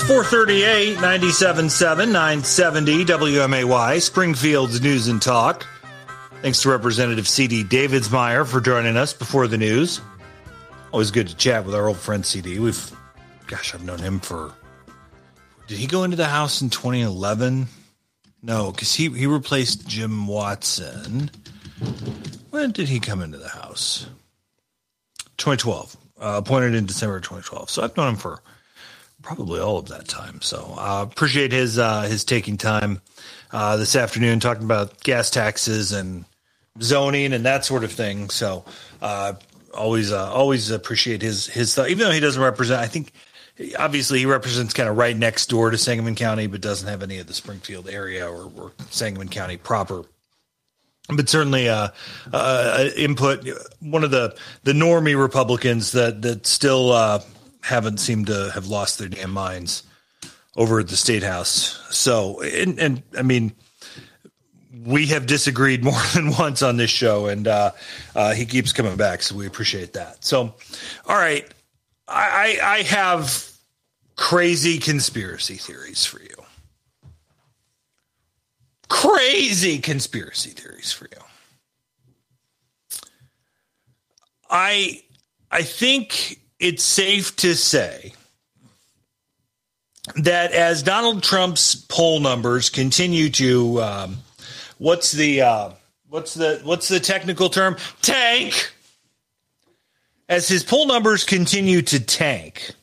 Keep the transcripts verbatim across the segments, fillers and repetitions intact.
four thirty-eight, ninety-seven point seven, nine seventy W M A Y, Springfield's News and Talk. Thanks to Representative C D Davidsmeyer for joining us before the news. Always good to chat with our old friend C D. We've, gosh, I've known him for, did he go into the House in twenty eleven? No, because he, he replaced Jim Watson. When did he come into the House? twenty twelve. Uh, appointed in December of twenty twelve. So I've known him for probably all of that time. So I uh, appreciate his uh, his taking time uh, this afternoon talking about gas taxes and zoning and that sort of thing. So uh, always uh, always appreciate his his thought. Even though he doesn't represent, I think obviously he represents kind of right next door to Sangamon County, but doesn't have any of the Springfield area or, or Sangamon County proper. But certainly uh, uh, input, one of the, the normie Republicans that, that still uh, haven't seemed to have lost their damn minds over at the State House. So, and, and I mean, we have disagreed more than once on this show, and uh, uh, he keeps coming back, so we appreciate that. So, all right, I, I have crazy conspiracy theories for you. Crazy conspiracy theories for you. I I think it's safe to say that as Donald Trump's poll numbers continue to um, what's the uh, what's the what's the technical term? Tank. As his poll numbers continue to tank,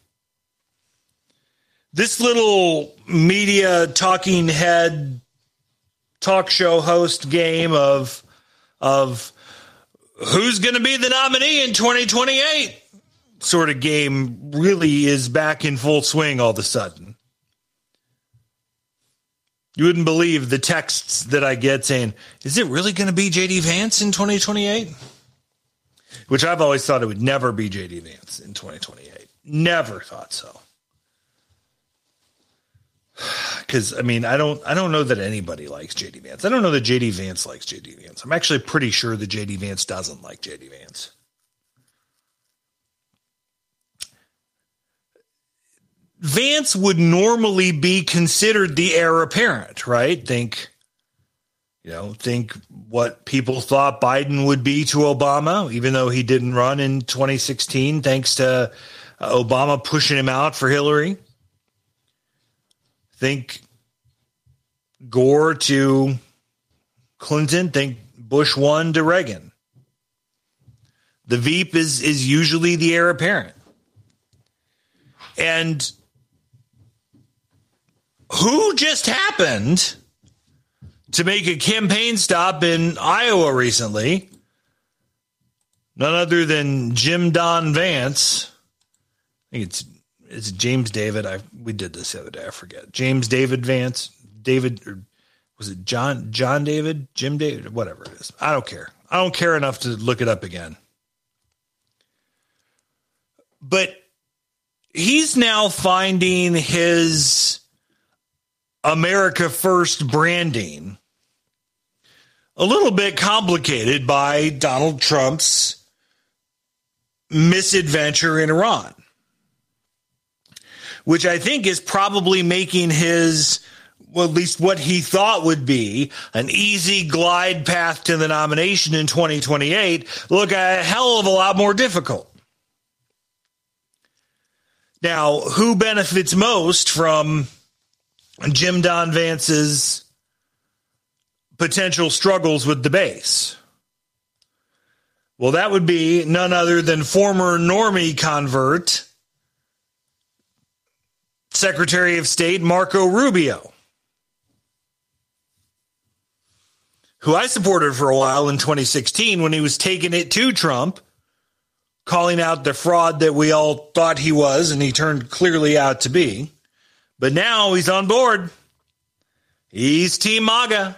this little media talking head talk show host game of of who's going to be the nominee in twenty twenty-eight sort of game really is back in full swing all of a sudden. You wouldn't believe the texts that I get saying, is it really going to be J D Vance in twenty twenty-eight? Which I've always thought it would never be J D Vance in twenty twenty-eight. Never thought so. Because, I mean, I don't I don't know that anybody likes J D Vance. I don't know that J D Vance likes J D Vance. I'm actually pretty sure that J D Vance doesn't like J D Vance. Vance would normally be considered the heir apparent, right? Think, you know, think what people thought Biden would be to Obama, even though he didn't run in twenty sixteen, thanks to uh, Obama pushing him out for Hillary. Think Gore to Clinton. Think Bush one to Reagan. The Veep is, is usually the heir apparent. And who just happened to make a campaign stop in Iowa recently? None other than Jim Don Vance. I think it's It's James David. I we did this the other day. I forget. James David Vance. David, or was it John? John David? Jim David? Whatever it is. I don't care. I don't care enough to look it up again. But he's now finding his America First branding a little bit complicated by Donald Trump's misadventure in Iran, which I think is probably making his, well, at least what he thought would be an easy glide path to the nomination in twenty twenty-eight look a hell of a lot more difficult. Now, who benefits most from Jim Don Vance's potential struggles with the base? Well, that would be none other than former normie convert, Secretary of State Marco Rubio, who I supported for a while in twenty sixteen when he was taking it to Trump, calling out the fraud that we all thought he was, and he turned clearly out to be. But now he's on board. He's Team MAGA.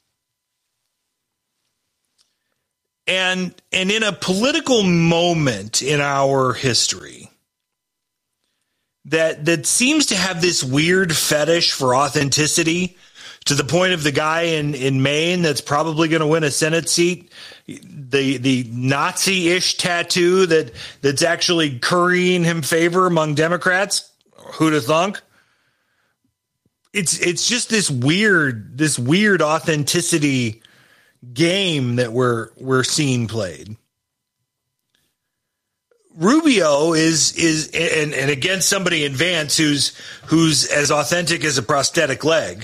And, and in a political moment in our history that that seems to have this weird fetish for authenticity, to the point of the guy in, in Maine that's probably going to win a Senate seat, the the Nazi-ish tattoo that that's actually currying him favor among Democrats. Who'd have thunk? it's it's just this weird this weird authenticity game that we're we're seeing played. Rubio is is and, and against somebody in Vance who's who's as authentic as a prosthetic leg.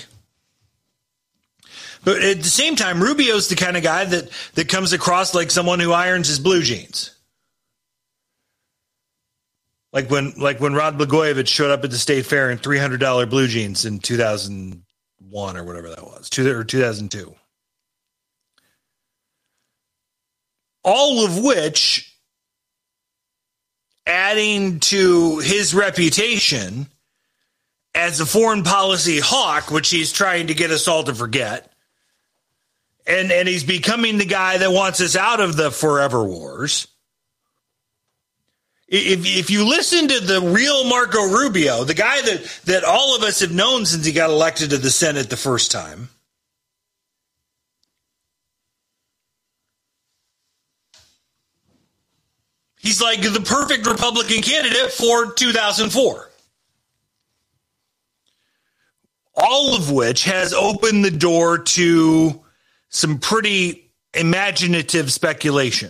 But at the same time, Rubio's the kind of guy that, that comes across like someone who irons his blue jeans. Like when like when Rod Blagojevich showed up at the State Fair in three hundred dollars blue jeans in two thousand one or whatever that was, two, or two thousand two. All of which, adding to his reputation as a foreign policy hawk, which he's trying to get us all to forget. And, and he's becoming the guy that wants us out of the forever wars. If if you listen to the real Marco Rubio, the guy that, that all of us have known since he got elected to the Senate the first time, he's like the perfect Republican candidate for two thousand four. All of which has opened the door to some pretty imaginative speculation.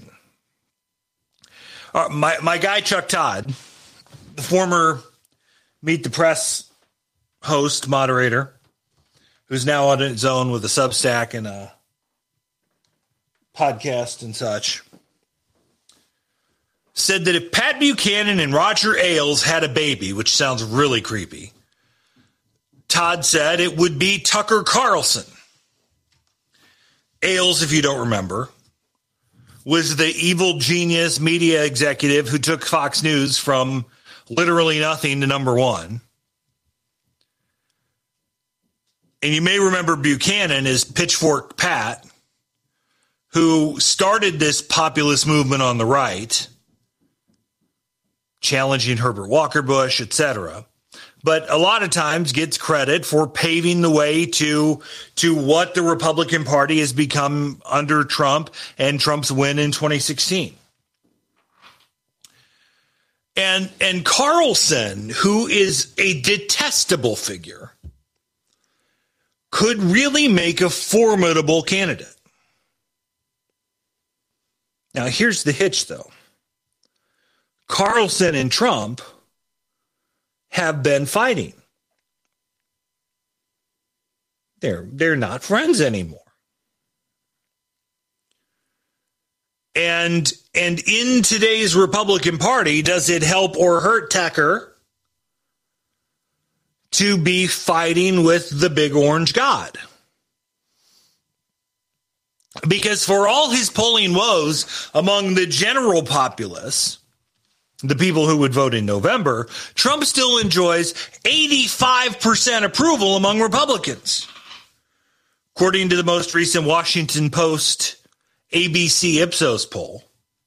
Uh, my, my guy, Chuck Todd, the former Meet the Press host, moderator, who's now on his own with a Substack and a podcast and such, said that if Pat Buchanan and Roger Ailes had a baby, which sounds really creepy, Todd said it would be Tucker Carlson. Ailes, if you don't remember, was the evil genius media executive who took Fox News from literally nothing to number one. And you may remember Buchanan as Pitchfork Pat, who started this populist movement on the right, challenging Herbert Walker Bush, et cetera, but a lot of times gets credit for paving the way to, to what the Republican Party has become under Trump and Trump's win in twenty sixteen. And, and Carlson, who is a detestable figure, could really make a formidable candidate. Now, here's the hitch, though. Carlson and Trump have been fighting. They're, they're not friends anymore. And, and in today's Republican Party, does it help or hurt Tucker to be fighting with the big orange god? Because for all his polling woes among the general populace, the people who would vote in November, Trump still enjoys eighty-five percent approval among Republicans, according to the most recent Washington Post A B C Ipsos poll.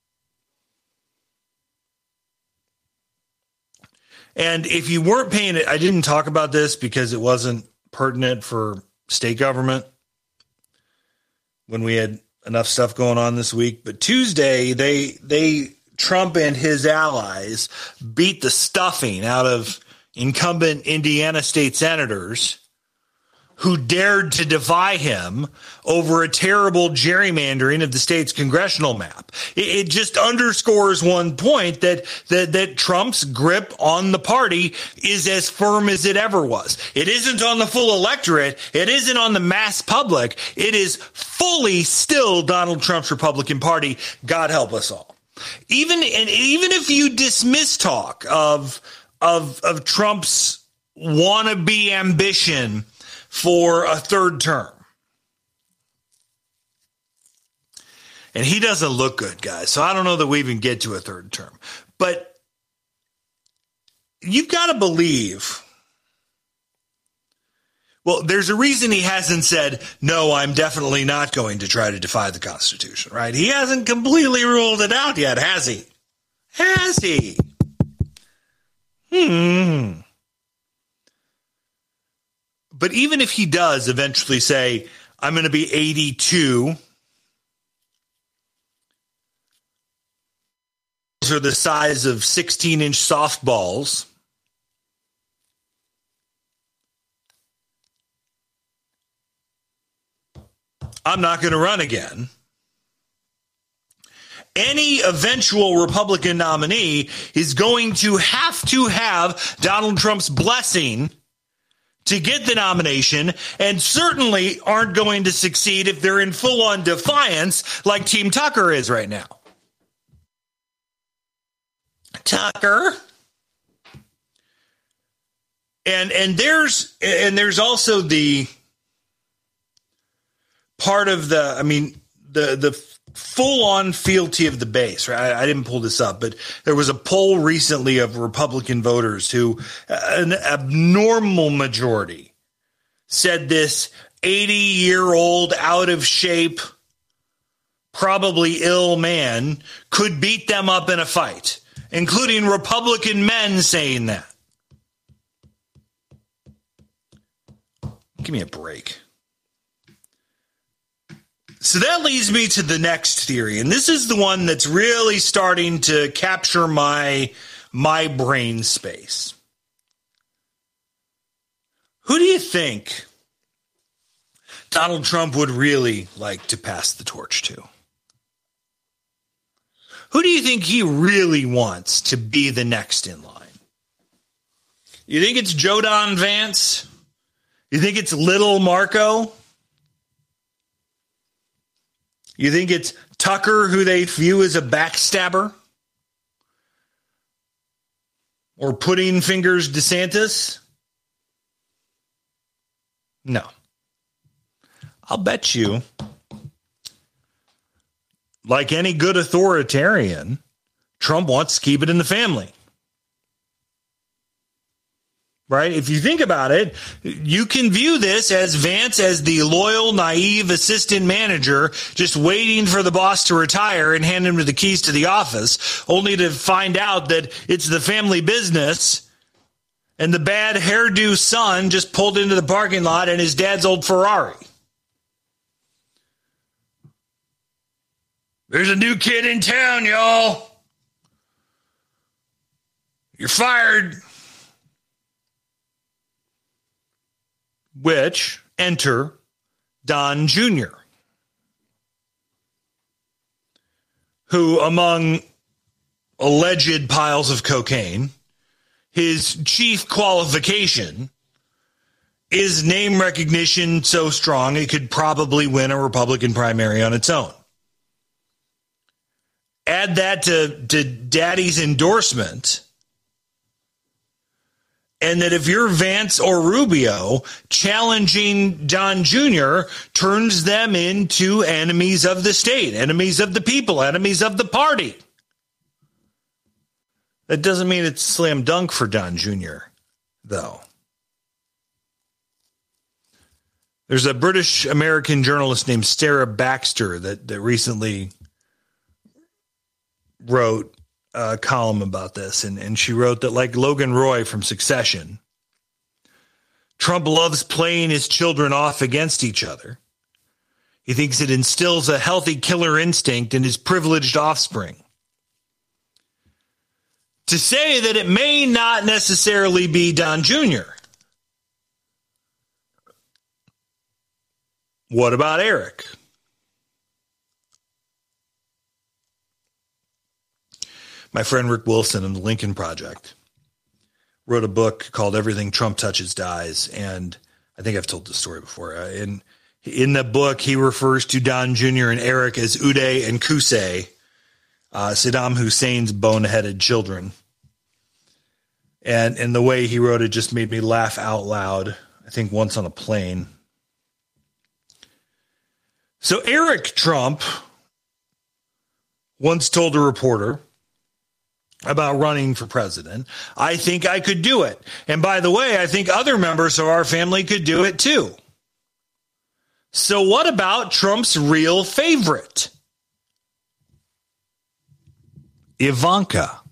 And if you weren't paying it, I didn't talk about this because it wasn't pertinent for state government when we had enough stuff going on this week. But Tuesday, they they Trump and his allies beat the stuffing out of incumbent Indiana state senators who dared to defy him over a terrible gerrymandering of the state's congressional map. It, it just underscores one point, that, that, that Trump's grip on the party is as firm as it ever was. It isn't on the full electorate. It isn't on the mass public. It is fully still Donald Trump's Republican Party. God help us all. Even, and even if you dismiss talk of, of, of Trump's wannabe ambition for a third term. And he doesn't look good, guys. So I don't know that we even get to a third term. But you've got to believe. Well, there's a reason he hasn't said, no, I'm definitely not going to try to defy the Constitution, right? He hasn't completely ruled it out yet, has he? Has he? Hmm. But even if he does eventually say, I'm going to be eighty-two, those are the size of sixteen-inch softballs. I'm not going to run again, any eventual Republican nominee is going to have to have Donald Trump's blessing to get the nomination, and certainly aren't going to succeed if they're in full-on defiance like Team Tucker is right now. Tucker. And and there's and there's also the part of the, I mean, the the full-on fealty of the base, right? I, I didn't pull this up, but there was a poll recently of Republican voters who, an abnormal majority, said this eighty-year-old, out-of-shape, probably ill man could beat them up in a fight, including Republican men saying that. Give me a break. So that leads me to the next theory, and this is the one that's really starting to capture my my brain space. Who do you think Donald Trump would really like to pass the torch to? Who do you think he really wants to be the next in line? You think it's Joe Don Vance? You think it's little Marco? You think it's Tucker, who they view as a backstabber? Or Pudding Fingers DeSantis? No. I'll bet you, like any good authoritarian, Trump wants to keep it in the family. Right? If you think about it, you can view this as Vance as the loyal, naive assistant manager just waiting for the boss to retire and hand him the keys to the office, only to find out that it's the family business and the bad hairdo son just pulled into the parking lot in his dad's old Ferrari. There's a new kid in town, y'all. You're fired. Which, enter Don Junior, who, among alleged piles of cocaine, his chief qualification is name recognition so strong it could probably win a Republican primary on its own. Add that to, to Daddy's endorsement, and that if you're Vance or Rubio, challenging Don Junior turns them into enemies of the state, enemies of the people, enemies of the party. That doesn't mean it's slam dunk for Don Junior, though. There's a British American journalist named Sarah Baxter that, that recently wrote a column about this, and, and she wrote that, like Logan Roy from Succession, Trump loves playing his children off against each other. He thinks it instills a healthy killer instinct in his privileged offspring. To say that it may not necessarily be Don Junior What about Eric? My friend Rick Wilson of the Lincoln Project wrote a book called Everything Trump Touches Dies. And I think I've told this story before. In, in the book, he refers to Don Junior and Eric as Uday and Qusay, uh, Saddam Hussein's boneheaded children. And, and the way he wrote it just made me laugh out loud, I think once on a plane. So Eric Trump once told a reporter about running for president, I think I could do it. And by the way, I think other members of our family could do it too. So what about Trump's real favorite? Ivanka.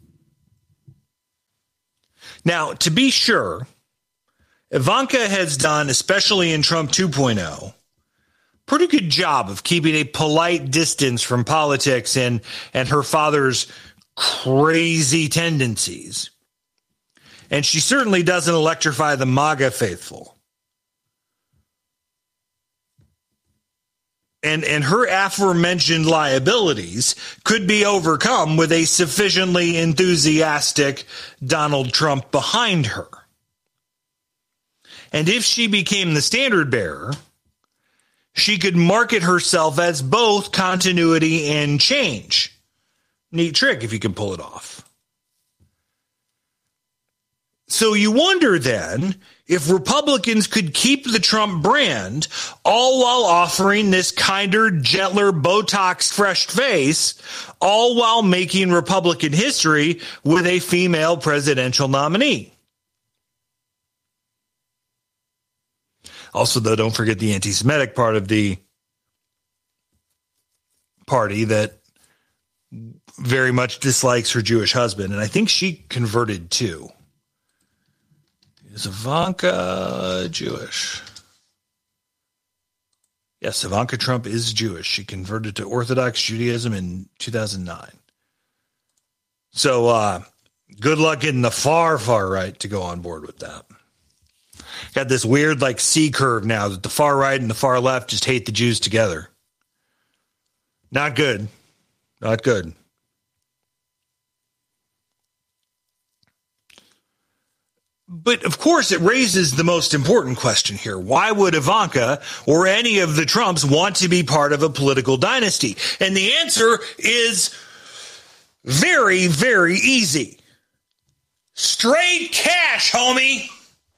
Now, to be sure, Ivanka has done, especially in Trump two point oh, pretty good job of keeping a polite distance from politics and, and her father's crazy tendencies. And she certainly doesn't electrify the MAGA faithful. and, and her aforementioned liabilities could be overcome with a sufficiently enthusiastic Donald Trump behind her. And if she became the standard bearer, she could market herself as both continuity and change. Neat trick if you can pull it off. So you wonder then if Republicans could keep the Trump brand all while offering this kinder, gentler, Botox fresh face, all while making Republican history with a female presidential nominee. Also, though, don't forget the anti-Semitic part of the party that very much dislikes her Jewish husband. And I think she converted too. Is Ivanka Jewish? Yes, Ivanka Trump is Jewish. She converted to Orthodox Judaism in two thousand nine. So uh, good luck getting the far, far right to go on board with that. Got this weird like C curve now that the far right and the far left just hate the Jews together. Not good. Not good. But, of course, it raises the most important question here. Why would Ivanka or any of the Trumps want to be part of a political dynasty? And the answer is very, very easy. Straight cash, homie.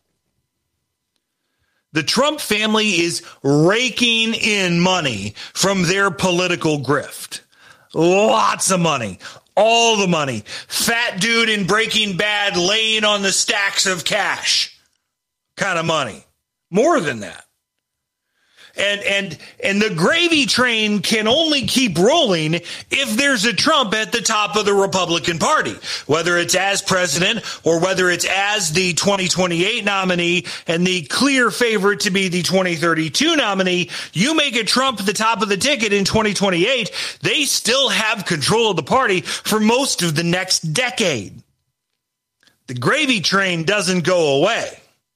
The Trump family is raking in money from their political grift. Lots of money. All the money. Fat dude in Breaking Bad laying on the stacks of cash kind of money. More than that. And and and the gravy train can only keep rolling if there's a Trump at the top of the Republican Party, whether it's as president or whether it's as the twenty twenty-eight nominee and the clear favorite to be the twenty thirty-two nominee. You make a Trump the top of the ticket in twenty twenty-eight, they still have control of the party for most of the next decade. The gravy train doesn't go away.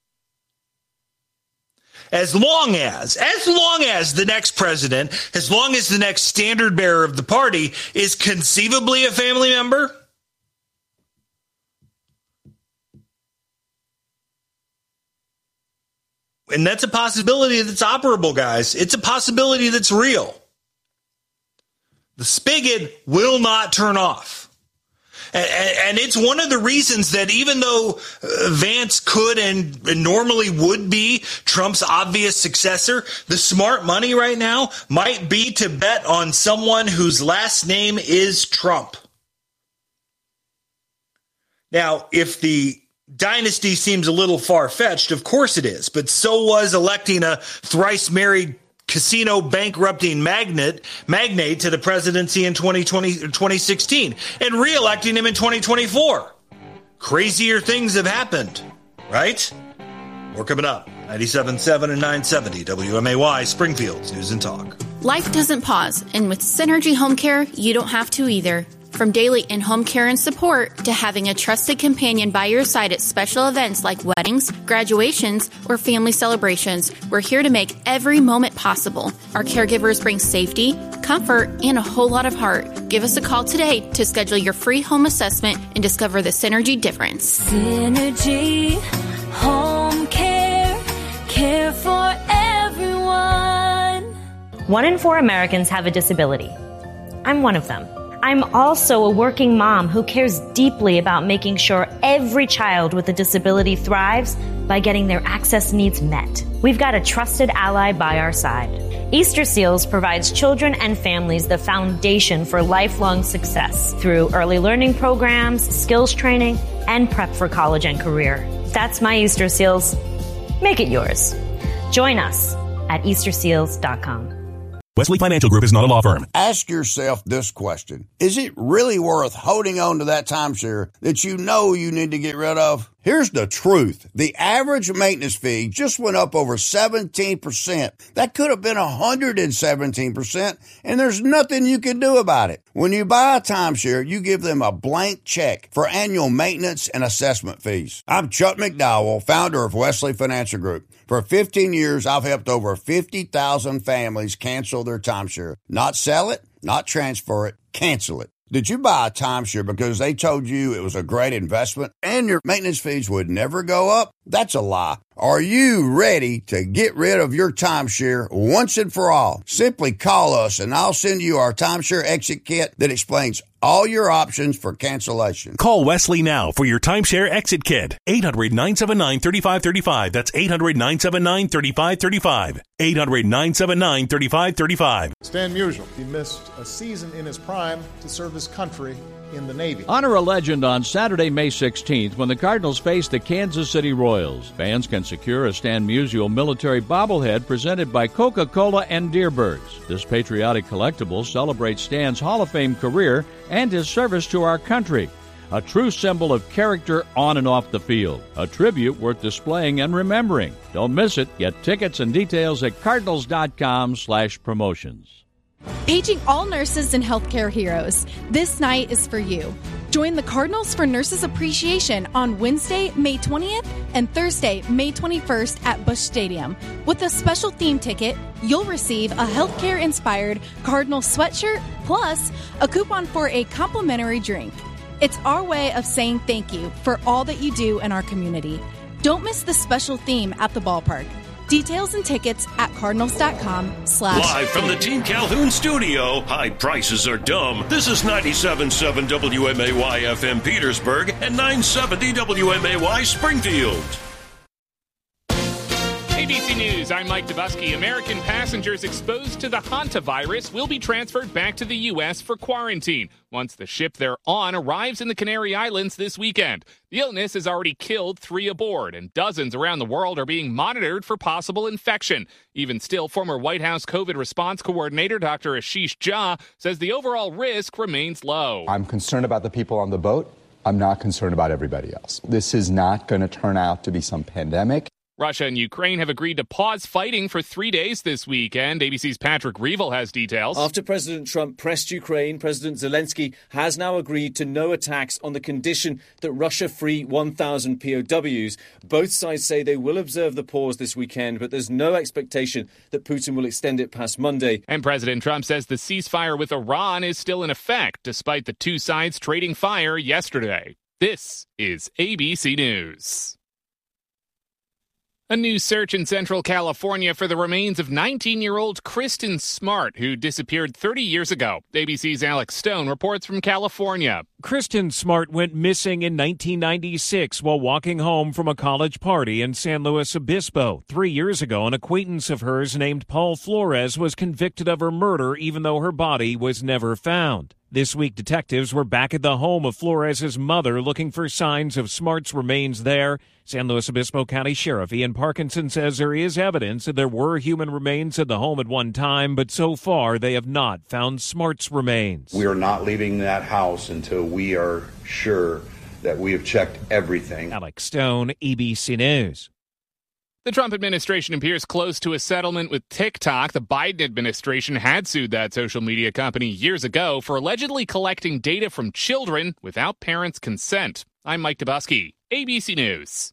As long as, as long as the next president, as long as the next standard bearer of the party is conceivably a family member, and that's a possibility that's operable, guys. It's a possibility that's real. The spigot will not turn off. And it's one of the reasons that even though Vance could and normally would be Trump's obvious successor, the smart money right now might be to bet on someone whose last name is Trump. Now, if the dynasty seems a little far-fetched, of course it is, but so was electing a thrice-married casino bankrupting magnate magnate to the presidency in twenty twenty, twenty sixteen and re-electing him in twenty twenty-four. Crazier things have happened, right? More coming up. ninety-seven point seven and nine seventy W M A Y, Springfield's News and Talk. Life doesn't pause, and with Synergy Home Care, you don't have to either. From daily in-home care and support to having a trusted companion by your side at special events like weddings, graduations, or family celebrations, we're here to make every moment possible. Our caregivers bring safety, comfort, and a whole lot of heart. Give us a call today to schedule your free home assessment and discover the Synergy difference. Synergy Home Care, care for everyone. One in four Americans have a disability. I'm one of them. I'm also a working mom who cares deeply about making sure every child with a disability thrives by getting their access needs met. We've got a trusted ally by our side. Easter Seals provides children and families the foundation for lifelong success through early learning programs, skills training, and prep for college and career. That's my Easter Seals. Make it yours. Join us at Easter Seals dot com. Wesley Financial Group is not a law firm. Ask yourself this question. Is it really worth holding on to that timeshare that you know you need to get rid of? Here's the truth. The average maintenance fee just went up over seventeen percent. That could have been one hundred seventeen percent, and there's nothing you can do about it. When you buy a timeshare, you give them a blank check for annual maintenance and assessment fees. I'm Chuck McDowell, founder of Wesley Financial Group. For fifteen years, I've helped over fifty thousand families cancel their timeshare. Not sell it, not transfer it, cancel it. Did you buy a timeshare because they told you it was a great investment and your maintenance fees would never go up? That's a lie. Are you ready to get rid of your timeshare once and for all? Simply call us and I'll send you our timeshare exit kit that explains all your options for cancellation. Call Wesley now for your timeshare exit kit. eight hundred, nine seven nine, three five three five. That's eight hundred, nine seven nine, three five three five. eight hundred, nine seven nine, three five three five. Stan Musial, he missed a season in his prime to serve his country in the Navy. Honor a legend on Saturday, May sixteenth, when the Cardinals face the Kansas City Royals. Fans can secure a Stan Musial military bobblehead presented by Coca-Cola and Deerbirds. This patriotic collectible celebrates Stan's Hall of Fame career and his service to our country. A true symbol of character on and off the field. A tribute worth displaying and remembering. Don't miss it. Get tickets and details at cardinals.com slash promotions. Paging all nurses and healthcare heroes, this night is for you. Join the Cardinals for Nurses Appreciation on Wednesday, May twentieth and Thursday, May twenty-first at Busch Stadium. With a special theme ticket, you'll receive a healthcare-inspired Cardinal sweatshirt plus a coupon for a complimentary drink. It's our way of saying thank you for all that you do in our community. Don't miss the special theme at the ballpark. Details and tickets at cardinals.com slash Live from the Team Calhoun studio, high prices are dumb. This is ninety-seven point seven W M A Y F M Petersburg and nine seventy W M A Y Springfield. A B C News, I'm Mike Dubusky. American passengers exposed to the hantavirus will be transferred back to the U S for quarantine once the ship they're on arrives in the Canary Islands this weekend. The illness has already killed three aboard, and dozens around the world are being monitored for possible infection. Even still, former White House COVID response coordinator Doctor Ashish Jha says the overall risk remains low. I'm concerned about the people on the boat. I'm not concerned about everybody else. This is not going to turn out to be some pandemic. Russia and Ukraine have agreed to pause fighting for three days this weekend. A B C's Patrick Reevell has details. After President Trump pressed Ukraine, President Zelensky has now agreed to no attacks on the condition that Russia free one thousand P O Ws. Both sides say they will observe the pause this weekend, but there's no expectation that Putin will extend it past Monday. And President Trump says the ceasefire with Iran is still in effect, despite the two sides trading fire yesterday. This is A B C News. A new search in Central California for the remains of nineteen-year-old Kristen Smart, who disappeared thirty years ago. A B C's Alex Stone reports from California. Kristen Smart went missing in nineteen ninety-six while walking home from a college party in San Luis Obispo. Three years ago, an acquaintance of hers named Paul Flores was convicted of her murder, even though her body was never found. This week, detectives were back at the home of Flores' mother looking for signs of Smart's remains there. San Luis Obispo County Sheriff Ian Parkinson says there is evidence that there were human remains at the home at one time, but so far they have not found Smart's remains. We are not leaving that house until we are sure that we have checked everything. Alex Stone, A B C News. The Trump administration appears close to a settlement with TikTok. The Biden administration had sued that social media company years ago for allegedly collecting data from children without parents' consent. I'm Mike Dubusky, A B C News.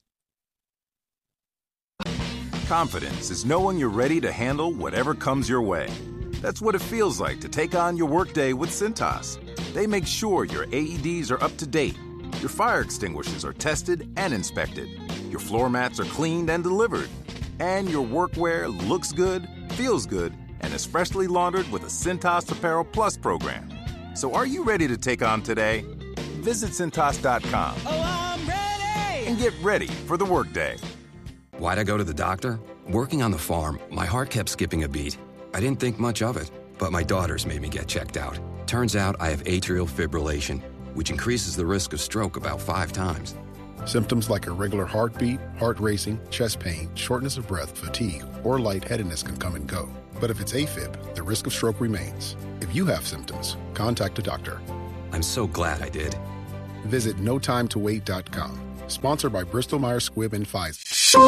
Confidence is knowing you're ready to handle whatever comes your way. That's what it feels like to take on your workday with Cintas. They make sure your A E Ds are up to date, your fire extinguishers are tested and inspected, your floor mats are cleaned and delivered, and your workwear looks good, feels good, and is freshly laundered with a Cintas Apparel Plus program. So are you ready to take on today? Visit Cintas dot com. Oh, I'm ready! And get ready for the workday. Why'd I go to the doctor? Working on the farm, my heart kept skipping a beat. I didn't think much of it, but my daughters made me get checked out. Turns out I have atrial fibrillation, which increases the risk of stroke about five times. Symptoms like irregular heartbeat, heart racing, chest pain, shortness of breath, fatigue, or lightheadedness can come and go. But if it's AFib, the risk of stroke remains. If you have symptoms, contact a doctor. I'm so glad I did. Visit no time to wait dot com. Sponsored by Bristol Myers Squibb and Pfizer.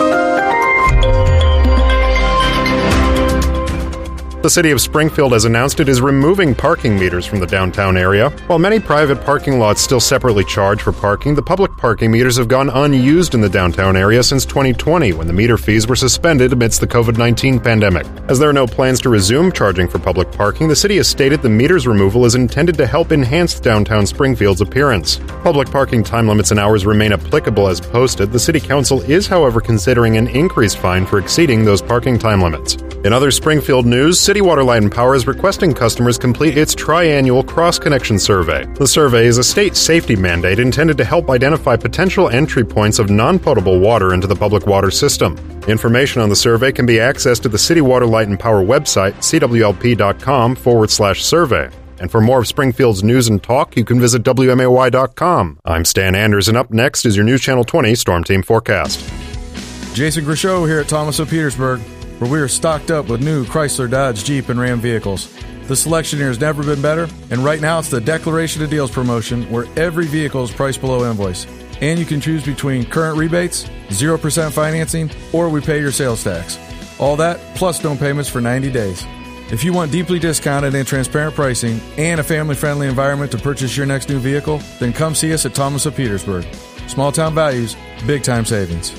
The city of Springfield has announced it is removing parking meters from the downtown area. While many private parking lots still separately charge for parking, the public parking meters have gone unused in the downtown area since twenty twenty, when the meter fees were suspended amidst the covid nineteen pandemic. As there are no plans to resume charging for public parking, the city has stated the meters removal is intended to help enhance downtown Springfield's appearance. Public parking time limits and hours remain applicable as posted. The city council is, however, considering an increased fine for exceeding those parking time limits. In other Springfield news, City Water, Light and Power is requesting customers complete its triannual cross-connection survey. The survey is a state safety mandate intended to help identify potential entry points of non-potable water into the public water system. Information on the survey can be accessed at the City Water, Light and Power website, cwlp.com forward slash survey. And for more of Springfield's news and talk, you can visit W M A Y dot com. I'm Stan Anders, and up next is your News Channel twenty Storm Team Forecast. Jason Grishow here at Thomas of Petersburg, where we are stocked up with new Chrysler, Dodge, Jeep, and Ram vehicles. The selection here has never been better, and right now it's the Declaration of Deals promotion, where every vehicle is priced below invoice. And you can choose between current rebates, zero percent financing, or we pay your sales tax. All that, plus no payments for ninety days. If you want deeply discounted and transparent pricing and a family-friendly environment to purchase your next new vehicle, then come see us at Thomas of Petersburg. Small town values, big time savings.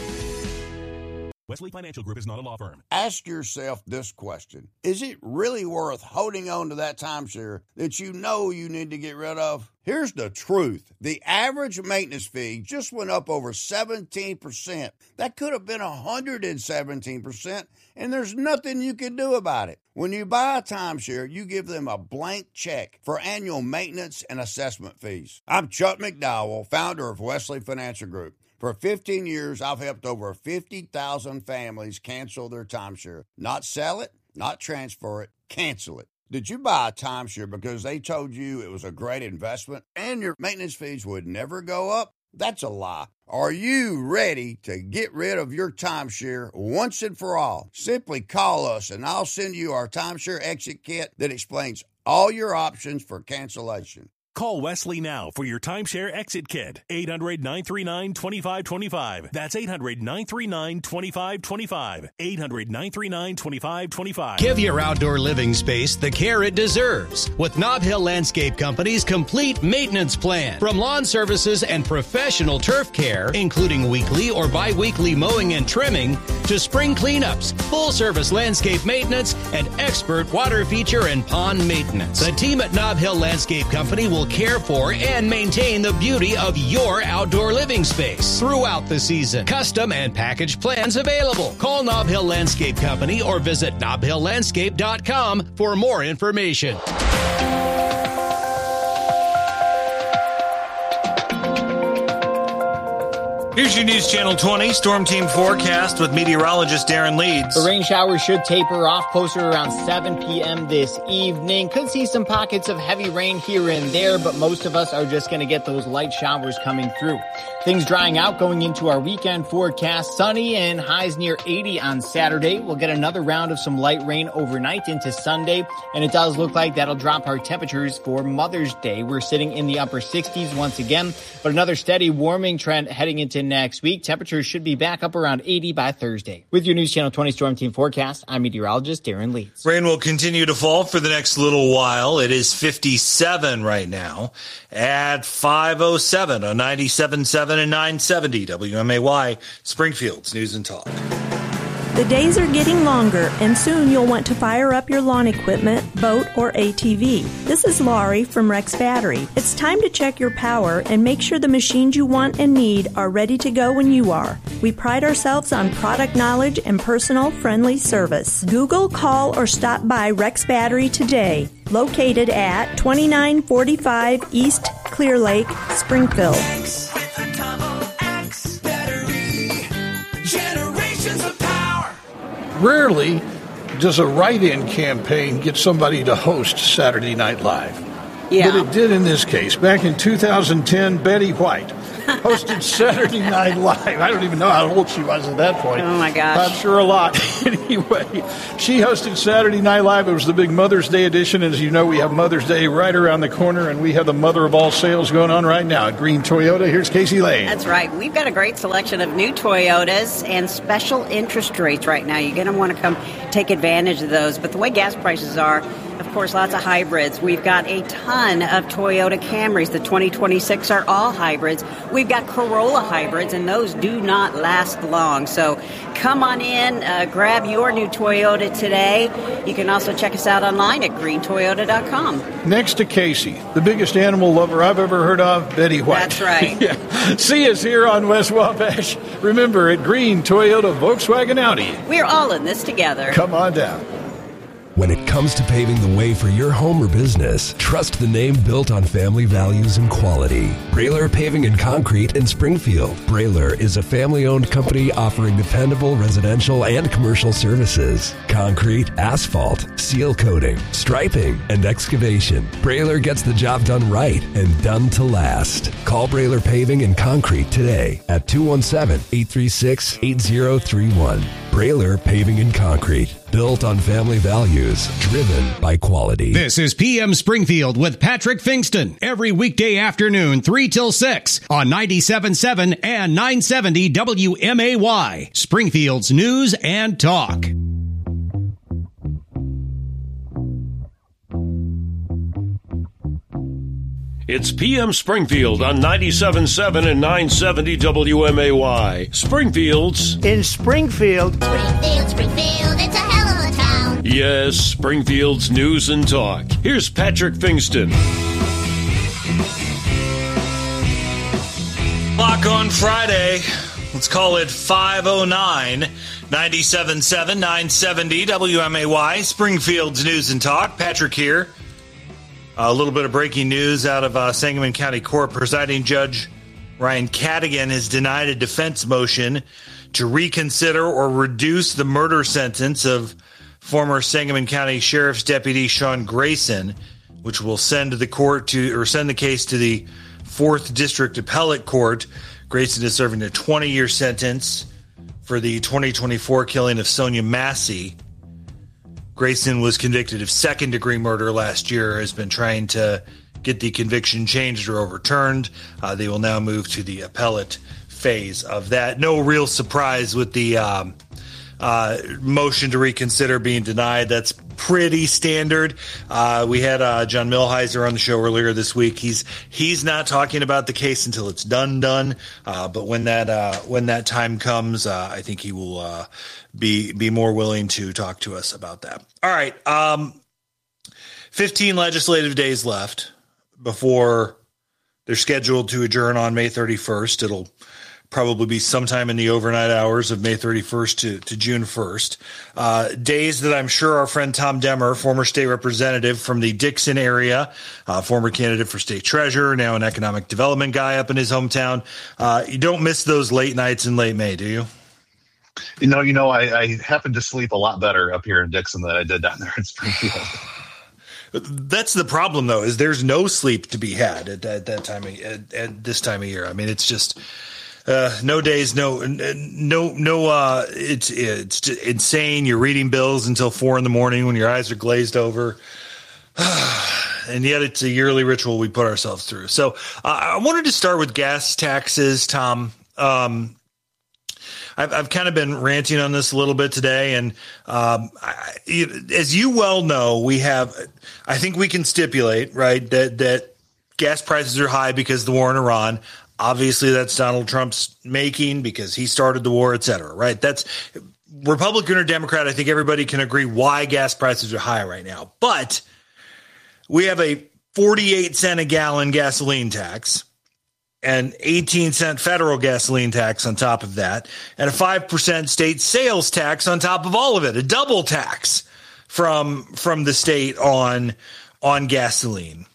Wesley Financial Group is not a law firm. Ask yourself this question. Is it really worth holding on to that timeshare that you know you need to get rid of? Here's the truth. The average maintenance fee just went up over seventeen percent. That could have been one hundred seventeen percent, and there's nothing you can do about it. When you buy a timeshare, you give them a blank check for annual maintenance and assessment fees. I'm Chuck McDowell, founder of Wesley Financial Group. For fifteen years, I've helped over fifty thousand families cancel their timeshare. Not sell it, not transfer it, cancel it. Did you buy a timeshare because they told you it was a great investment and your maintenance fees would never go up? That's a lie. Are you ready to get rid of your timeshare once and for all? Simply call us and I'll send you our timeshare exit kit that explains all your options for cancellation. Call Wesley now for your timeshare exit kit. eight hundred, nine three nine, two five two five. That's eight hundred, nine three nine, two five two five. eight hundred, nine three nine, two five two five. Give your outdoor living space the care it deserves with Nob Hill Landscape Company's complete maintenance plan. From lawn services and professional turf care, including weekly or bi-weekly mowing and trimming, to spring cleanups, full-service landscape maintenance, and expert water feature and pond maintenance. The team at Nob Hill Landscape Company will care for and maintain the beauty of your outdoor living space throughout the season. Custom and package plans available. Call Nob Hill Landscape Company or visit nob hill landscape dot com for more information. Here's your News Channel twenty Storm Team Forecast with meteorologist Darren Leeds. The rain showers should taper off closer to around seven p.m. this evening. Could see some pockets of heavy rain here and there, but most of us are just going to get those light showers coming through. Things drying out going into our weekend forecast. Sunny and highs near eighty on Saturday. We'll get another round of some light rain overnight into Sunday, and it does look like that'll drop our temperatures for Mother's Day. We're sitting in the upper sixties once again, but another steady warming trend heading into next week. Temperatures should be back up around eighty by Thursday. With your News Channel twenty Storm Team Forecast, I'm meteorologist Darren Leeds. Rain will continue to fall for the next little while. It is fifty-seven right now at five oh seven on ninety-seven point seven and nine seventy W M A Y, Springfield's News and Talk. The days are getting longer, and soon you'll want to fire up your lawn equipment, boat, or A T V. This is Laurie from Rex Battery. It's time to check your power and make sure the machines you want and need are ready to go when you are. We pride ourselves on product knowledge and personal, friendly service. Google, call, or stop by Rex Battery today. Located at twenty-nine forty-five East Clear Lake, Springfield. Rarely does a write-in campaign get somebody to host Saturday Night Live. Yeah. But it did in this case. Back in two thousand ten, Betty White hosted Saturday Night Live. I don't even know how old she was at that point. Oh, my gosh. I'm sure a lot. Anyway, she hosted Saturday Night Live. It was the big Mother's Day edition. As you know, we have Mother's Day right around the corner, and we have the mother of all sales going on right now at Green Toyota. Here's Casey Lane. That's right. We've got a great selection of new Toyotas and special interest rates right now. You're going to want to come take advantage of those. But the way gas prices are, of course, lots of hybrids. We've got a ton of Toyota Camrys. The twenty twenty-six are all hybrids. We've got Corolla hybrids, and those do not last long. So come on in, uh, grab your new Toyota today. You can also check us out online at green toyota dot com. Next to Casey, the biggest animal lover I've ever heard of, Betty White. That's right. Yeah. See us here on West Wabash. Remember, at Green Toyota, Volkswagen, Audi. We're all in this together. Come on down. When it comes to paving the way for your home or business, trust the name built on family values and quality. Brailer Paving and Concrete in Springfield. Brailer is a family-owned company offering dependable residential and commercial services. Concrete, asphalt, seal coating, striping, and excavation. Brailer gets the job done right and done to last. Call Brailer Paving and Concrete today at two one seven, eight three six, eight zero three one. Brailer Paving and Concrete. Built on family values, driven by quality. This is P M Springfield with Patrick Fingston. Every weekday afternoon, three till six on ninety-seven point seven and nine seventy W M A Y. Springfield's News and Talk. It's P M Springfield on ninety-seven point seven and nine seventy W M A Y. Springfield's in Springfield. Springfield, Springfield, it's a hell of a town. Yes, Springfield's News and Talk. Here's Patrick Fingston. Clock on Friday. Let's call it five oh nine. ninety-seven point seven, nine seventy W M A Y. Springfield's News and Talk. Patrick here. A little bit of breaking news out of uh, Sangamon County Court. Presiding Judge Ryan Cadigan has denied a defense motion to reconsider or reduce the murder sentence of former Sangamon County Sheriff's Deputy Sean Grayson, which will send the court to or send the case to the Fourth District Appellate Court. Grayson is serving a twenty-year sentence for the twenty twenty-four killing of Sonia Massey. Grayson was convicted of second-degree murder last year, has been trying to get the conviction changed or overturned. Uh, they will now move to the appellate phase of that. No real surprise with the um, uh, motion to reconsider being denied. That's pretty standard. Uh, we had uh, John Milheiser on the show earlier this week. He's he's not talking about the case until it's done done. Uh, but when that uh, when that time comes, uh, I think he will uh, be be more willing to talk to us about that. All right, um, fifteen legislative days left before they're scheduled to adjourn on May thirty-first. It'll probably be sometime in the overnight hours of May thirty-first to, to June first. Uh, days that I'm sure our friend Tom Demmer, former state representative from the Dixon area, uh, former candidate for state treasurer, now an economic development guy up in his hometown. Uh, you don't miss those late nights in late May, do you? You know, you know, I, I happen to sleep a lot better up here in Dixon than I did down there in Springfield. That's the problem, though, is there's no sleep to be had at, at that time of, at, at this time of year. I mean, it's just uh, no days, no, no, no. Uh, it's it's insane. You're reading bills until four in the morning when your eyes are glazed over, and yet it's a yearly ritual we put ourselves through. So uh, I wanted to start with gas taxes, Tom. Um, I've, I've kind of been ranting on this a little bit today, and um, I, as you well know, we have. I think we can stipulate, right, that that gas prices are high because of the war in Iran. Obviously, that's Donald Trump's making because he started the war, et cetera. Right? That's Republican or Democrat. I think everybody can agree why gas prices are high right now. But we have a forty-eight cent a gallon gasoline tax, an eighteen cent federal gasoline tax on top of that, and a five percent state sales tax on top of all of it, a double tax from from the state on on gasoline.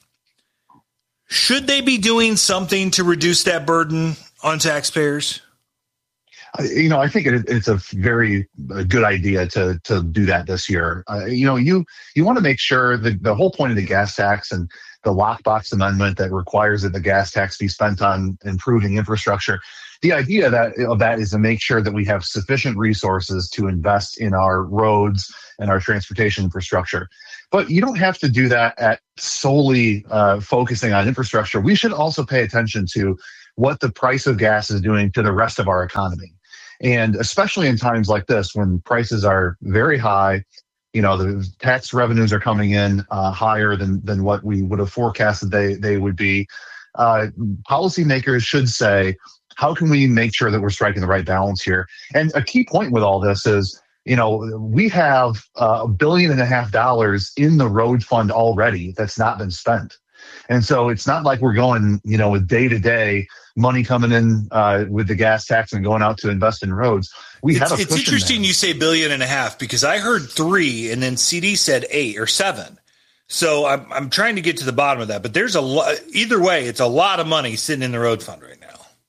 Should they be doing something to reduce that burden on taxpayers? You know, I think it, it's a very a good idea to to do that this year. Uh, you know, you you want to make sure that the whole point of the gas tax and the lockbox amendment that requires that the gas tax be spent on improving infrastructure. The idea that of that is to make sure that we have sufficient resources to invest in our roads and our transportation infrastructure. But you don't have to do that at solely uh, focusing on infrastructure. We should also pay attention to what the price of gas is doing to the rest of our economy. And especially in times like this, when prices are very high, you know, the tax revenues are coming in uh, higher than than what we would have forecasted they they would be. Uh, policymakers should say, how can we make sure that we're striking the right balance here? And a key point with all this is, you know, we have uh, a billion and a half dollars in the road fund already that's not been spent. And so it's not like we're going, you know, with day to day money coming in uh, with the gas tax and going out to invest in roads. We it's, have a It's interesting you say billion and a half, because I heard three and then C D said eight or seven. So I'm I'm trying to get to the bottom of that. But there's a lot. Either way, it's a lot of money sitting in the road fund right now.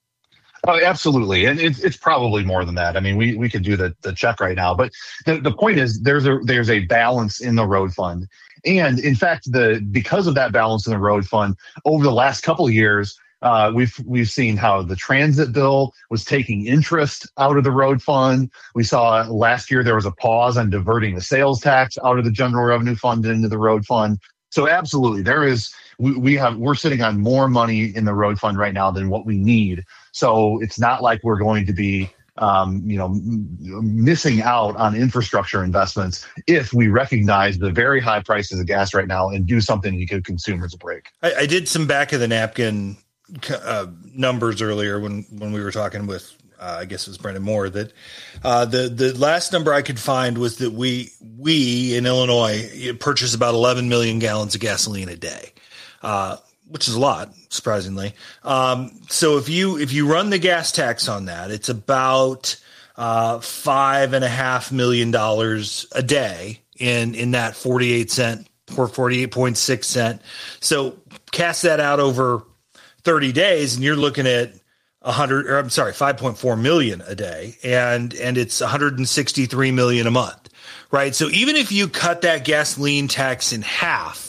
Oh, absolutely. And it's it's probably more than that. I mean, we, we could do the, the check right now. But the, the point is there's a there's a balance in the road fund. And in fact, the because of that balance in the road fund, over the last couple of years, uh, we've we've seen how the transit bill was taking interest out of the road fund. We saw last year there was a pause on diverting the sales tax out of the general revenue fund into the road fund. So absolutely, there is we, we have we're sitting on more money in the road fund right now than what we need. So it's not like we're going to be, um, you know, m- missing out on infrastructure investments if we recognize the very high prices of gas right now and do something to give consumers a break. I, I did some back of the napkin uh, numbers earlier when, when we were talking with, uh, I guess it was Brendan Moore, that uh, the the last number I could find was that we we in Illinois purchase about eleven million gallons of gasoline a day. Uh, which is a lot, surprisingly. Um, so if you if you run the gas tax on that, it's about uh, five and a half million dollars a day in in that forty-eight cent or forty-eight point six cent. So cast that out over thirty days, and you're looking at a hundred. Or I'm sorry, five point four million a day, and and it's one hundred sixty-three million a month, right? So even if you cut that gasoline tax in half.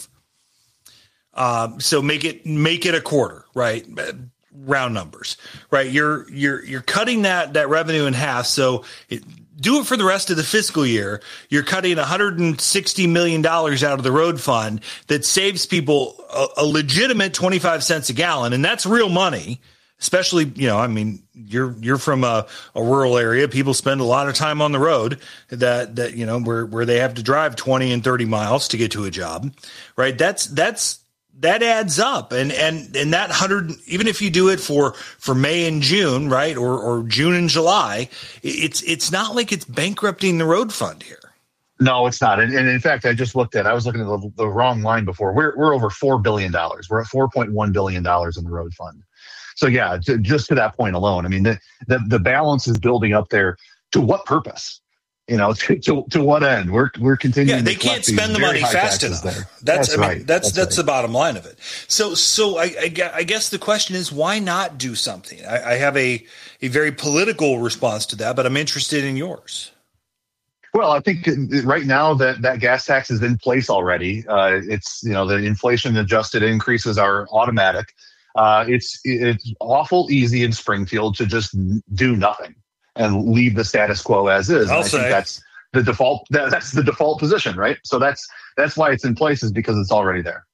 Um, so make it make it a quarter, right? Round numbers, right? You're you're you're cutting that that revenue in half. So it, do it for the rest of the fiscal year. You're cutting one hundred sixty million dollars out of the road fund that saves people a, a legitimate twenty-five cents a gallon, and that's real money. Especially, you know, I mean, you're you're from a, a rural area. People spend a lot of time on the road that that you know where where they have to drive twenty and thirty miles to get to a job, right? That's that's. That adds up, and and and that hundred, even if you do it for for May and June, right, or or June and July, it's it's not like it's bankrupting the road fund here. No, it's not. And, and in fact, I just looked at. I was looking at the, the wrong line before. We're we're over four billion dollars. We're at four point one billion dollars in the road fund. So yeah, to, just to that point alone, I mean, the, the the balance is building up there. To what purpose? You know, to, to, to what end? We're we're continuing. Yeah, they to can't spend the money fast enough. There. That's, that's I mean, right. That's that's, that's right. the bottom line of it. So so I, I, I guess the question is, why not do something? I, I have a a very political response to that, but I'm interested in yours. Well, I think right now that that gas tax is in place already. Uh, it's you know the inflation adjusted increases are automatic. Uh, it's it's awful easy in Springfield to just do nothing and leave the status quo as is. I'll and I say. think that's the default. That, that's the default position, right? So that's that's why it's in place, is because it's already there.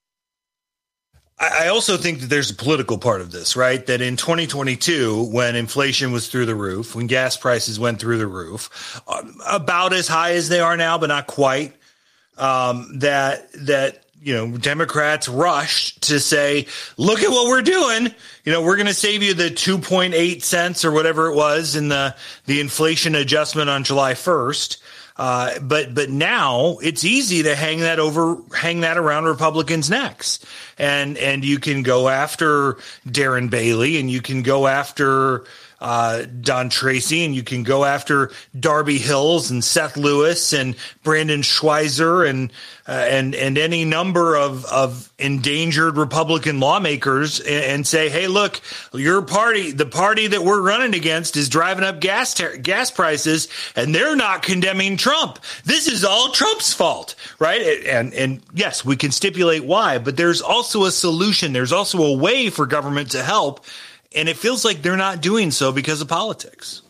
I also think that there's a political part of this, right? That in twenty twenty-two, when inflation was through the roof, when gas prices went through the roof, about as high as they are now, but not quite, um, that that. You know, Democrats rushed to say, look at what we're doing. You know, we're going to save you the two point eight cents or whatever it was in the, the inflation adjustment on July first. Uh, but but now it's easy to hang that over, hang that around Republicans' necks. And and you can go after Darren Bailey, and you can go after uh, Don Tracy, and you can go after Darby Hills and Seth Lewis and Brandon Schweizer and uh, and and any number of of endangered Republican lawmakers and, and say, hey, look, your party, the party that we're running against, is driving up gas ter- gas prices, and they're not condemning Trump. This is all Trump's fault, right? And and yes, we can stipulate why, but there's also a solution. There's also a way for government to help. And it feels like they're not doing so because of politics.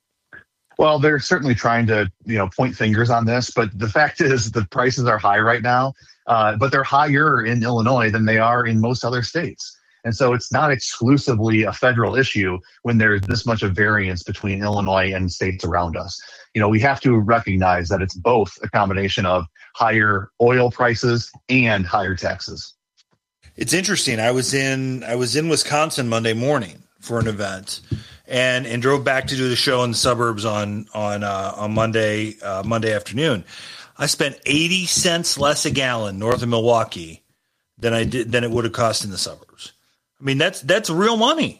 Well, they're certainly trying to, you know, point fingers on this, but the fact is the prices are high right now, uh, but they're higher in Illinois than they are in most other states. And so it's not exclusively a federal issue when there's this much of variance between Illinois and states around us. You know, we have to recognize that it's both a combination of higher oil prices and higher taxes. It's interesting. I was in I was in Wisconsin Monday morning for an event, and and drove back to do the show in the suburbs on on uh, on Monday uh, Monday afternoon. I spent eighty cents less a gallon north of Milwaukee than I did than it would have cost in the suburbs. I mean, that's that's real money.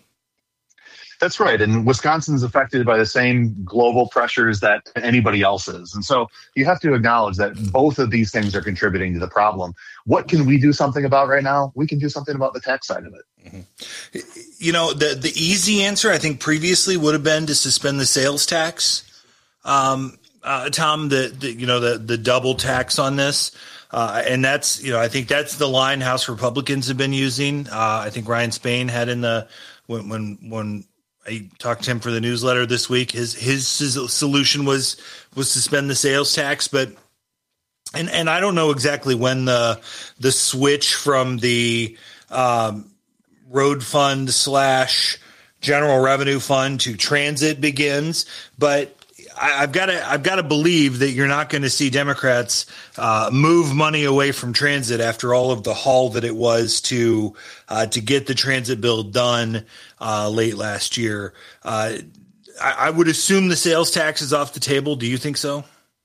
That's right. And Wisconsin's affected by the same global pressures that anybody else is. And so you have to acknowledge that both of these things are contributing to the problem. What can we do something about right now? We can do something about the tax side of it. Mm-hmm. You know, the, the easy answer, I think, previously would have been to suspend the sales tax. Um, uh, Tom, the, the you know, the, the double tax on this. Uh, and that's, you know, I think that's the line House Republicans have been using. Uh, I think Ryan Spain had in the, when, when, when, I talked to him for the newsletter this week. His his solution was was suspend the sales tax, but and and I don't know exactly when the the switch from the um, road fund slash general revenue fund to transit begins, but I, I've got to I've got to believe that you're not going to see Democrats uh, move money away from transit after all of the haul that it was to uh, to get the transit bill done uh, late last year. Uh, I, I would assume the sales tax is off the table. Do you think so?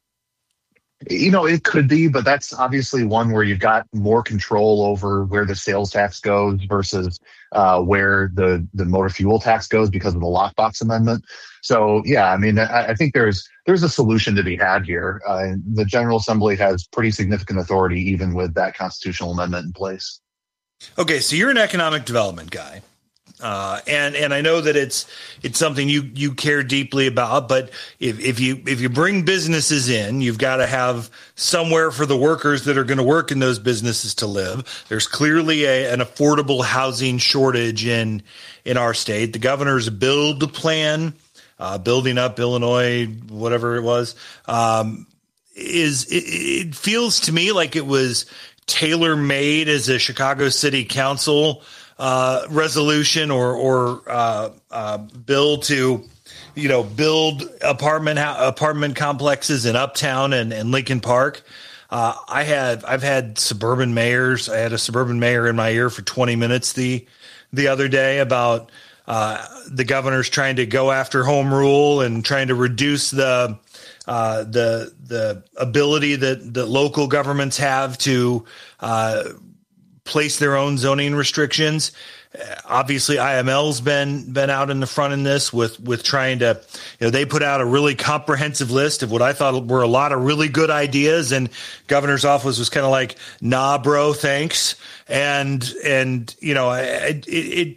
You know, it could be, but that's obviously one where you've got more control over where the sales tax goes versus uh, where the, the motor fuel tax goes because of the lockbox amendment. So, yeah, I mean, I, I think there's there's a solution to be had here. Uh, the General Assembly has pretty significant authority, even with that constitutional amendment in place. Okay, so you're an economic development guy. Uh, and and I know that it's it's something you, you care deeply about, but if, if you if you bring businesses in, you've got to have somewhere for the workers that are going to work in those businesses to live. There's clearly a, an affordable housing shortage in in our state. The governor's build plan, uh, building up Illinois, whatever it was, um, is it, it feels to me like it was tailor made as a Chicago City Council Uh, resolution or or uh, uh, bill to, you know, build apartment apartment complexes in Uptown and, and Lincoln Park. Uh, I had I've had suburban mayors. I had a suburban mayor in my ear for twenty minutes the the other day about uh, the governor's trying to go after home rule and trying to reduce the uh, the the ability that that local governments have to Uh, place their own zoning restrictions. Obviously, I M L's been been out in the front in this with with trying to, you know, they put out a really comprehensive list of what I thought were a lot of really good ideas, and governor's office was kind of like, nah, bro, thanks. And and you know, it, it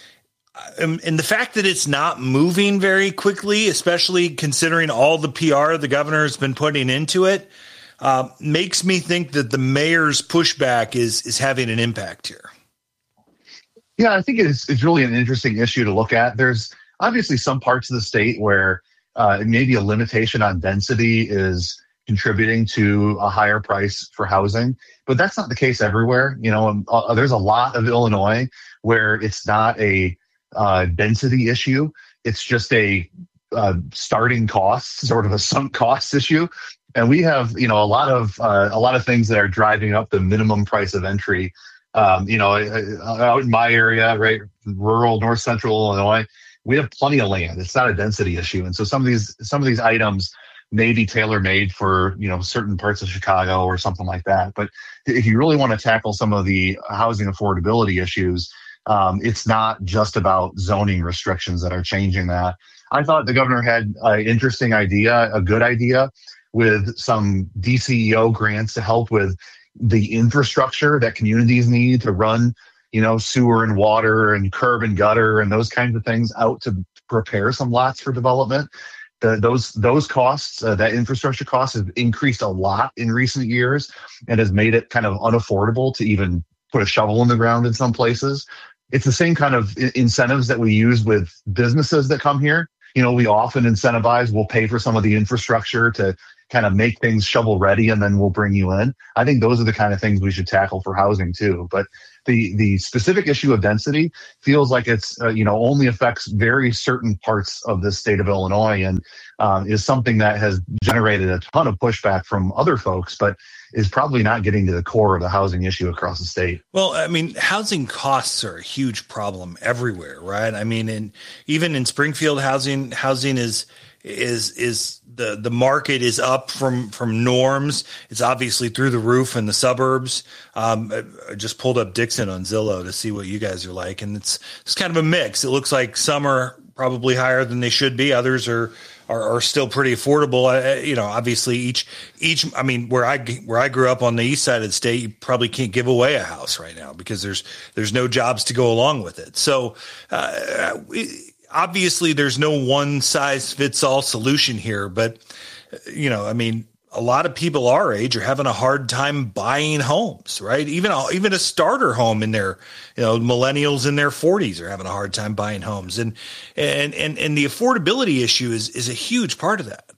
and the fact that it's not moving very quickly, especially considering all the P R the governor has been putting into it, Uh, makes me think that the mayor's pushback is is having an impact here. Yeah, I think it's it's really an interesting issue to look at. There's obviously some parts of the state where uh, maybe a limitation on density is contributing to a higher price for housing, but that's not the case everywhere. You know, uh, there's a lot of Illinois where it's not a uh, density issue; it's just a uh, starting cost, sort of a sunk cost issue. And we have, you know, a lot of uh, a lot of things that are driving up the minimum price of entry. Um, you know, out in my area, right, rural north central Illinois, we have plenty of land. It's not a density issue, and so some of these some of these items may be tailor made for, you know, certain parts of Chicago or something like that. But if you really want to tackle some of the housing affordability issues, Um, it's not just about zoning restrictions that are changing that. I thought the governor had an interesting idea, a good idea, with some D C E O grants to help with the infrastructure that communities need to run, you know, sewer and water and curb and gutter and those kinds of things out to prepare some lots for development. The, those those costs, uh, that infrastructure costs, have increased a lot in recent years and has made it kind of unaffordable to even put a shovel in the ground in some places. It's the same kind of I- incentives that we use with businesses that come here. You know, we often incentivize, we'll pay for some of the infrastructure to kind of make things shovel ready, and then we'll bring you in. I think those are the kind of things we should tackle for housing too. But the the specific issue of density feels like it's, uh, you know, only affects very certain parts of the state of Illinois, and um, is something that has generated a ton of pushback from other folks, but is probably not getting to the core of the housing issue across the state. Well, I mean, housing costs are a huge problem everywhere, right? I mean, in, even in Springfield, housing housing is is is the the market is up from from norms. It's obviously through the roof in the suburbs. Um, I just pulled up Dixon on Zillow to see what you guys are like, and it's it's kind of a mix. It looks like some are probably higher than they should be. Others are are, are still pretty affordable. Uh, you know, obviously each each. I mean, where I where I grew up on the east side of the state, you probably can't give away a house right now because there's there's no jobs to go along with it. So. Uh, we, Obviously, there's no one size fits all solution here, but, you know, I mean, a lot of people our age are having a hard time buying homes, right? Even a, even a starter home in their, you know, millennials in their forties are having a hard time buying homes. And, and, and, and the affordability issue is, is a huge part of that.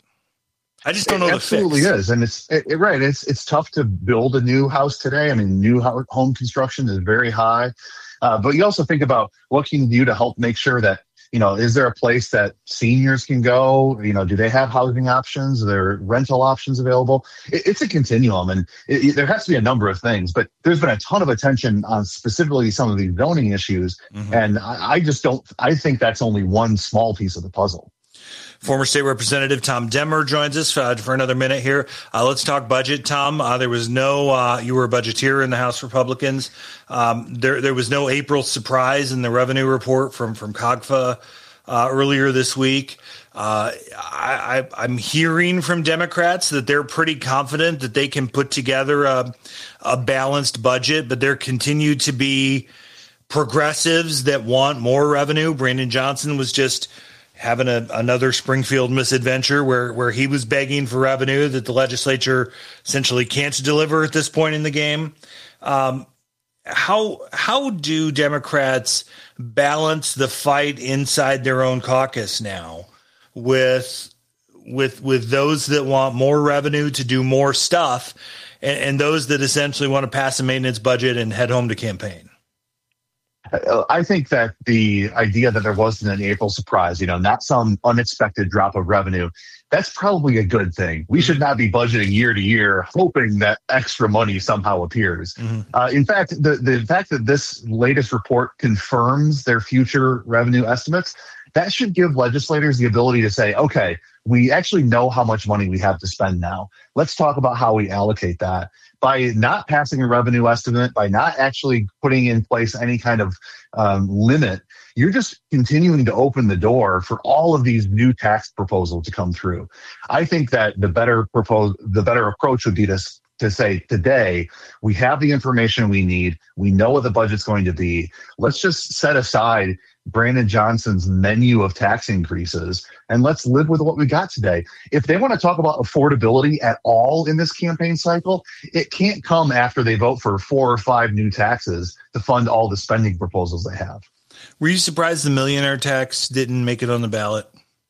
I just don't know it the absolutely fix. is. And it's it, it, right. It's, it's tough to build a new house today. I mean, new ho- home construction is very high. Uh, but you also think about what can you do to help make sure that, you know, is there a place that seniors can go? You know, do they have housing options? Are there rental options available? It, it's a continuum, and it, it, there has to be a number of things. But there's been a ton of attention on specifically some of these zoning issues, mm-hmm. and I, I just don't. I think that's only one small piece of the puzzle. Former State Representative Tom Demmer joins us uh, for another minute here. Uh, let's talk budget, Tom. Uh, there was no, uh, you were a budgeteer in the House Republicans. Um, there there was no April surprise in the revenue report from, from COGFA uh, earlier this week. Uh, I, I, I'm hearing from Democrats that they're pretty confident that they can put together a, a balanced budget, but there continue to be progressives that want more revenue. Brandon Johnson was just having a, another Springfield misadventure where, where he was begging for revenue that the legislature essentially can't deliver at this point in the game. Um, how how do Democrats balance the fight inside their own caucus now with with with those that want more revenue to do more stuff and, and those that essentially want to pass a maintenance budget and head home to campaign? I think that the idea that there wasn't an April surprise, you know, not some unexpected drop of revenue, that's probably a good thing. We should not be budgeting year to year, hoping that extra money somehow appears. Mm-hmm. Uh, in fact, the, the fact that this latest report confirms their future revenue estimates, that should give legislators the ability to say, okay, we actually know how much money we have to spend now. Let's talk about how we allocate that. By not passing a revenue estimate, by not actually putting in place any kind of um, limit, you're just continuing to open the door for all of these new tax proposals to come through. I think that the better propose, the better approach would be to to say today we have the information we need. We know what the budget's going to be. Let's just set aside Brandon Johnson's menu of tax increases and let's live with what we got today. If they want to talk about affordability at all in this campaign cycle, it can't come after they vote for four or five new taxes to fund all the spending proposals they have. Were you surprised the millionaire tax didn't make it on the ballot?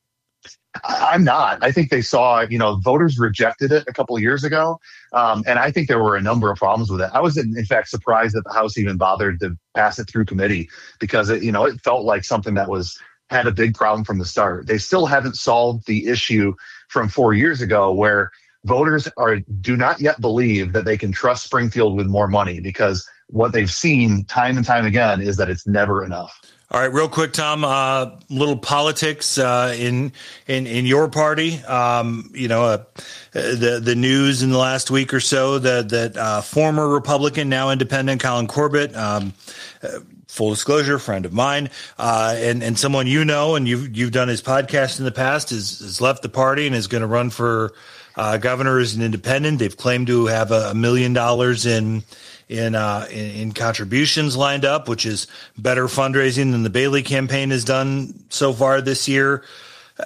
I'm not. I think they saw, you know, voters rejected it a couple of years ago. Um, and I think there were a number of problems with it. I was, in, in fact, surprised that the House even bothered to pass it through committee because, it, you know, it felt like something that was had a big problem from the start. They still haven't solved the issue from four years ago where voters are do not yet believe that they can trust Springfield with more money because what they've seen time and time again is that it's never enough. All right, real quick, Tom, uh, little politics uh, in, in in your party. Um, you know, uh, the the news in the last week or so that that uh, former Republican, now independent, Colin Corbett, um, uh, full disclosure, friend of mine, uh, and and someone you know, and you've you've done his podcast in the past, has, has left the party and is going to run for uh, governor as an independent. They've claimed to have a, a million dollars in. In, uh, in in contributions lined up, which is better fundraising than the Bailey campaign has done so far this year. Uh,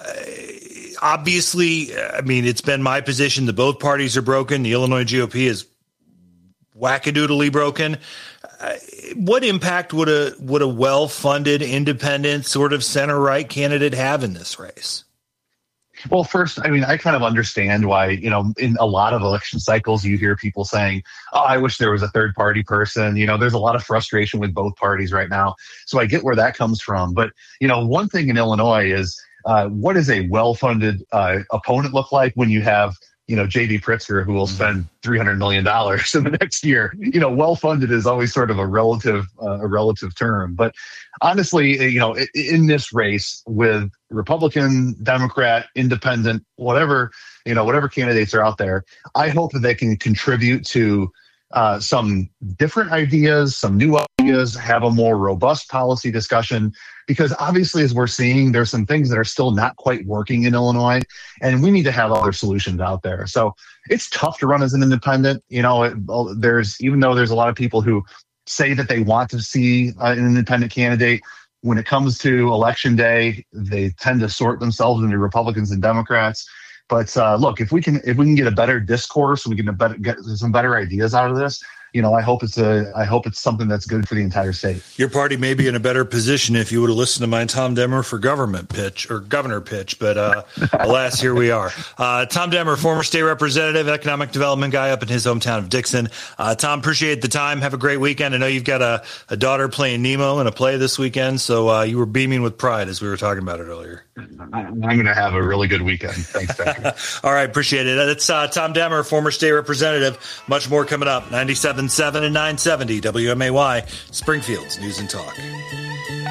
obviously, I mean, it's been my position that both parties are broken. The Illinois G O P is wackadoodly broken. Uh, what impact would a would a well-funded, independent, sort of center-right candidate have in this race? Well, first, I mean, I kind of understand why, you know, in a lot of election cycles, you hear people saying, oh, I wish there was a third party person. You know, there's a lot of frustration with both parties right now. So I get where that comes from. But, you know, one thing in Illinois is uh, what does a well-funded uh, opponent look like when you have, you know, J D Pritzker, who will spend three hundred million dollars in the next year? You know, well-funded is always sort of a relative, uh, a relative term. But honestly, you know, in this race with Republican, Democrat, Independent, whatever, you know, whatever candidates are out there, I hope that they can contribute to uh, some different ideas, some new ideas, have a more robust policy discussion. Because obviously, as we're seeing, there's some things that are still not quite working in Illinois, and we need to have other solutions out there. So it's tough to run as an independent. You know, it, there's even though there's a lot of people who say that they want to see uh, an independent candidate, when it comes to election day, they tend to sort themselves into Republicans and Democrats. But uh, look, if we can if we can get a better discourse, we can better, get some better ideas out of this. You know, I hope it's a. I hope it's something that's good for the entire state. Your party may be in a better position if you would have listened to my Tom Demmer for government pitch or governor pitch, but uh, alas, here we are. Uh, Tom Demmer, former state representative, economic development guy up in his hometown of Dixon. Uh, Tom, appreciate the time. Have a great weekend. I know you've got a, a daughter playing Nemo in a play this weekend, so uh, you were beaming with pride as we were talking about it earlier. I'm going to have a really good weekend. Thanks, Patrick. All right, appreciate it. That's uh, Tom Demmer, former state representative. Much more coming up. ninety-seven point seven and nine seventy W M A Y, Springfield's News and Talk.